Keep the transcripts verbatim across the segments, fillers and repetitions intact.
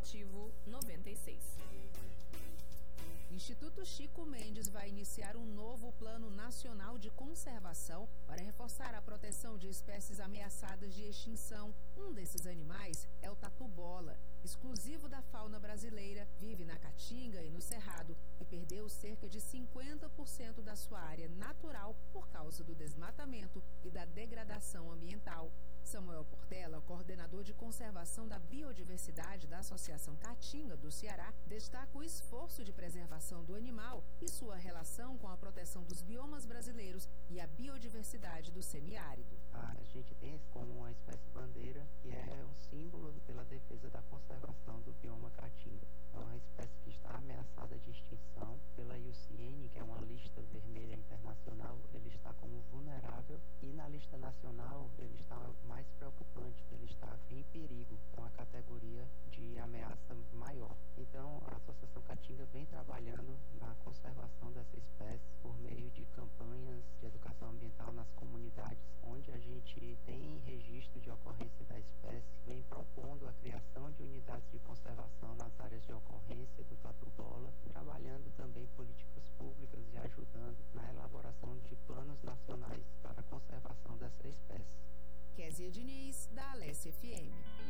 Educativo noventa e seis. Instituto Chico Mendes vai iniciar um novo Plano Nacional de Conservação para reforçar a proteção de espécies ameaçadas de extinção. Um desses animais é o tatu-bola, exclusivo da fauna brasileira, vive na Caatinga e no Cerrado e perdeu cerca de cinquenta por cento da sua área natural por causa do desmatamento e da degradação ambiental. Samuel Portela, coordenador de conservação da biodiversidade da Associação Caatinga do Ceará, destaca o esforço de preservação do animal e sua relação com a proteção dos biomas brasileiros e a biodiversidade do semiárido. A gente tem como uma espécie bandeira que é um símbolo pela defesa da conservação do bioma Caatinga. É uma espécie que está ameaçada de extinção pela I U C N, que é uma lista vermelha internacional. Ele está como vulnerável e na lista nacional ele está mais preocupante, ele está em perigo, é uma categoria de ameaça maior. Então a Associação Caatinga vem trabalhando na conservação dessa espécie por meio de campanhas de educação ambiental nas comunidades onde a gente tem registro de ocorrência da espécie, vem propondo a criação de unidades de conservação nas áreas de ocorrência do tatu-bola, trabalhando também políticas públicas e ajudando na elaboração de planos nacionais para a conservação dessa espécie. Kézia Diniz, da Alesse F M.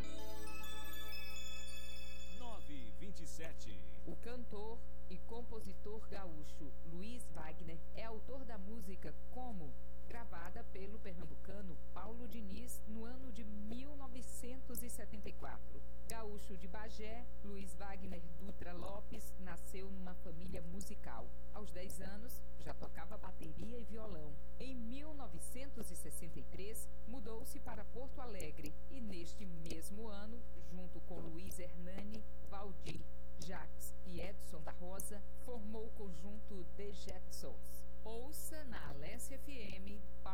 nove e vinte e sete. O cantor e compositor gaúcho Luiz Wagner é autor da música Como, gravada pelo pernambucano Paulo Diniz no ano de mil novecentos e setenta e quatro. Gaúcho de Bagé, Luiz Wagner Dutra Lopes nasceu numa família musical. Aos dez anos, já tocava bateria e violão. Em mil novecentos e sessenta e três, mudou-se para Porto Alegre e, neste mesmo ano, junto com Luiz Hernani, Valdir, Jacques e Edson da Rosa, formou o conjunto The Jetsons. Ouça na Alesse F M